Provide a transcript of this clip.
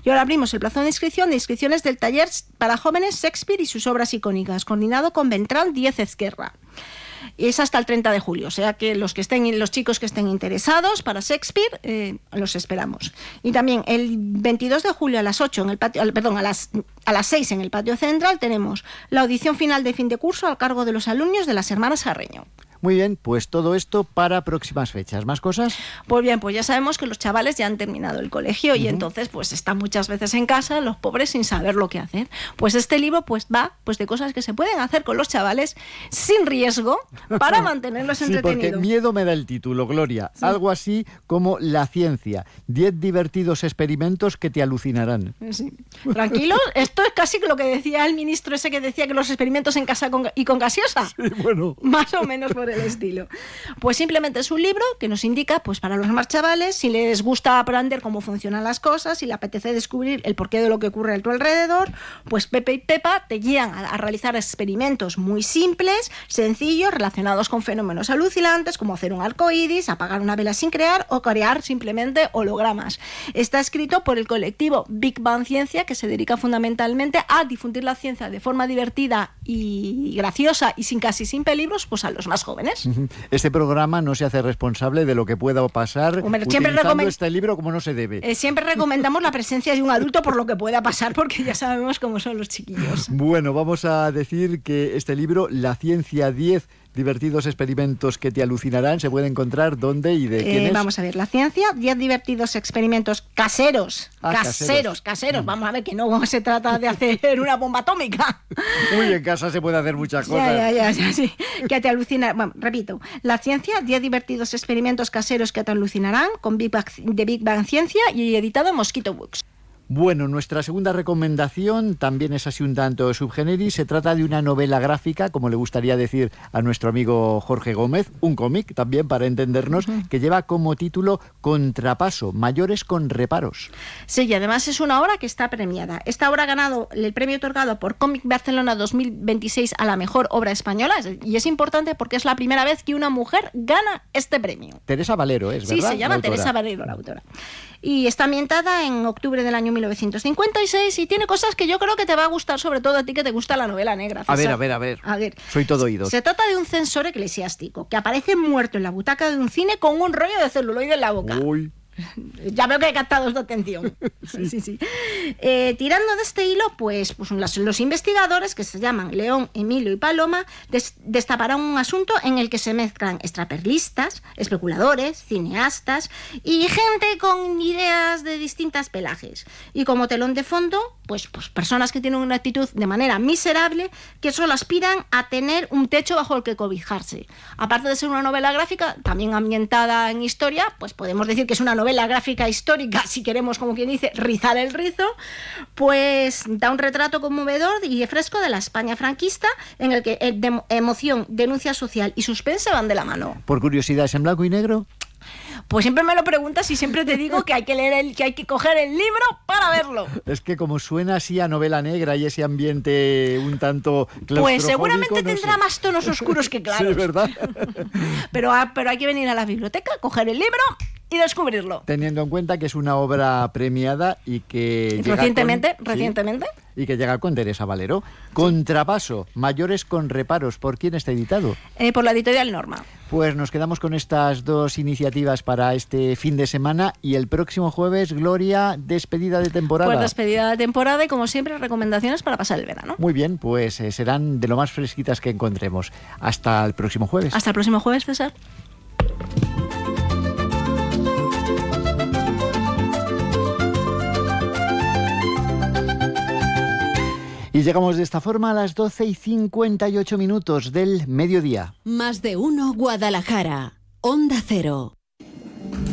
Y ahora abrimos el plazo de inscripciones del taller para jóvenes Shakespeare y sus obras icónicas, coordinado con Beltrán Díez Ezquerra. Es hasta el 30 de julio, o sea que los chicos que estén interesados para Shakespeare, los esperamos. Y también el 22 de julio a las 8 en el patio, a las 6 en el patio central tenemos la audición final de fin de curso al cargo de los alumnos de las Hermanas Carreño. Muy bien, pues todo esto para próximas fechas. ¿Más cosas? Pues bien, pues ya sabemos que los chavales ya han terminado el colegio y entonces pues están muchas veces en casa los pobres sin saber lo que hacer. Pues este libro pues va pues de cosas que se pueden hacer con los chavales sin riesgo para mantenerlos entretenidos. Sí, porque miedo me da el título, Gloria. Sí. Algo así como La ciencia. 10 divertidos experimentos que te alucinarán. Sí. Tranquilos, esto es casi lo que decía el ministro ese que decía que los experimentos en casa con gaseosa. Sí, bueno. Más o menos por el estilo. Pues simplemente es un libro que nos indica, pues para los más chavales, si les gusta aprender cómo funcionan las cosas, si le apetece descubrir el porqué de lo que ocurre a tu alrededor, pues Pepe y Pepa te guían a realizar experimentos muy simples, sencillos, relacionados con fenómenos alucinantes, como hacer un arcoíris, apagar una vela sin crear o crear simplemente hologramas. Está escrito por el colectivo Big Bang Ciencia, que se dedica fundamentalmente a difundir la ciencia de forma divertida y graciosa y casi sin peligros, pues a los más jóvenes. Este programa no se hace responsable de lo que pueda pasar utilizando este libro como no se debe. Siempre recomendamos la presencia de un adulto por lo que pueda pasar, porque ya sabemos cómo son los chiquillos. Bueno, vamos a decir que este libro, La ciencia 10 divertidos experimentos que te alucinarán, se puede encontrar ¿dónde y de quién es? Vamos a ver, La ciencia, 10 divertidos experimentos caseros. Caseros. Vamos a ver que no se trata de hacer una bomba atómica. Uy, en casa se puede hacer muchas cosas. Ya, sí. Que te alucinarán. Bueno, repito, La ciencia, 10 divertidos experimentos caseros que te alucinarán, de Big Bang Ciencia y editado en Mosquito Books. Bueno, nuestra segunda recomendación también es así un tanto subgéneris. Se trata de una novela gráfica, como le gustaría decir a nuestro amigo Jorge Gómez, un cómic también para entendernos, que lleva como título Contrapaso, mayores con reparos. Sí, y además es una obra que está premiada. Esta obra ha ganado el premio otorgado por Cómic Barcelona 2026 a la mejor obra española, y es importante porque es la primera vez que una mujer gana este premio. Teresa Valero es, ¿verdad? Sí, se llama Teresa Valero, la autora. Y está ambientada en octubre del año 1956 y tiene cosas que yo creo que te va a gustar, sobre todo a ti que te gusta la novela negra, César. A ver. Soy todo oídos. Se trata de un censor eclesiástico que aparece muerto en la butaca de un cine con un rollo de celuloide en la boca. Uy. Ya veo que he captado esta atención. Sí. Tirando de este hilo, pues los investigadores, que se llaman León, Emilio y Paloma, destaparán un asunto en el que se mezclan extraperlistas, especuladores, cineastas y gente con ideas de distintas pelajes. Y como telón de fondo, pues personas que tienen una actitud de manera miserable, que solo aspiran a tener un techo bajo el que cobijarse. Aparte de ser una novela gráfica, también ambientada en historia, pues podemos decir que es una novela gráfica histórica, si queremos, como quien dice, rizar el rizo, pues da un retrato conmovedor y fresco de la España franquista, en el que emoción, denuncia social y suspense van de la mano. Por curiosidad, ¿es en blanco y negro? Pues siempre me lo preguntas y siempre te digo que hay que leer que hay que coger el libro para verlo. Es que como suena así a novela negra y ese ambiente un tanto claustrofóbico, pues seguramente tendrá más tonos oscuros que claros. Sí, ¿verdad? pero hay que venir a la biblioteca, coger el libro y descubrirlo. Teniendo en cuenta que es una obra premiada y que recientemente. Y que llega con Teresa Valero. Contrapaso, mayores con reparos. ¿Por quién está editado? Por la editorial Norma. Pues nos quedamos con estas dos iniciativas para este fin de semana y el próximo jueves, Gloria, despedida de temporada. Pues despedida de temporada y como siempre recomendaciones para pasar el verano. Muy bien, pues serán de lo más fresquitas que encontremos. Hasta el próximo jueves. Hasta el próximo jueves, César. Y llegamos de esta forma a las 12:58 del mediodía. Más de uno Guadalajara. Onda Cero.